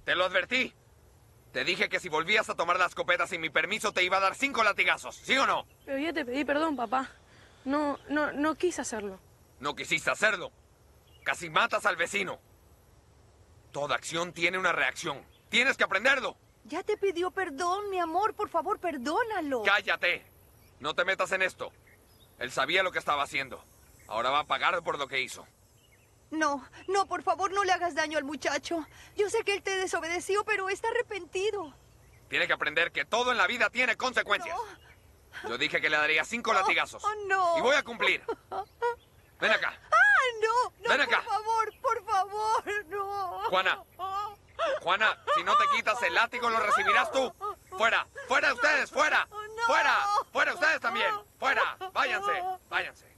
Te lo advertí. Te dije que si volvías a tomar la escopeta sin mi permiso te iba a dar 5 latigazos, ¿sí o no? Pero ya te pedí perdón, papá. No quise hacerlo. No quisiste hacerlo. Casi matas al vecino. Toda acción tiene una reacción. Tienes que aprenderlo. Ya te pidió perdón, mi amor. Por favor, perdónalo. ¡Cállate! No te metas en esto. Él sabía lo que estaba haciendo. Ahora va a pagar por lo que hizo. No, no, por favor, no le hagas daño al muchacho. Yo sé que él te desobedeció, pero está arrepentido. Tiene que aprender que todo en la vida tiene consecuencias. Yo dije que le daría 5 latigazos. No. Y voy a cumplir. Ven acá. No, Ven acá. por favor, no. Juana, si no te quitas el látigo, lo recibirás tú. ¡Fuera! ¡Fuera ustedes! ¡Fuera! ¡Fuera! ¡Fuera ustedes también! ¡Fuera! ¡Váyanse! ¡Váyanse!